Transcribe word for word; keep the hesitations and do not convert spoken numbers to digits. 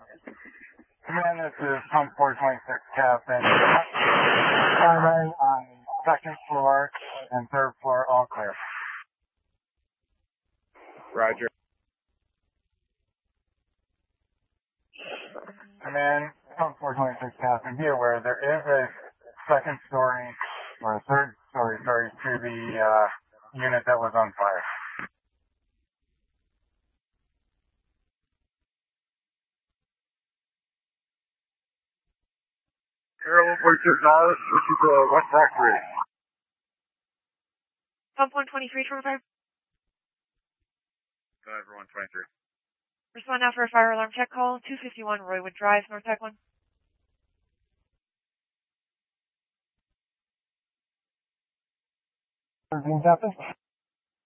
Command, this is Pump four twenty-six Captain. Primary on the second floor and third floor, all clear. Roger. Command, Pump four twenty-six Captain, be aware there is a second story or a third story, sorry, to the uh, unit that was on fire. Air one forty-six dollars, this is uh, West Factory. Pump one twenty-three, triple five. Driver one twenty-three. Respond now for a fire alarm check call, two fifty-one Roywood Drive, North Tech one. Captain.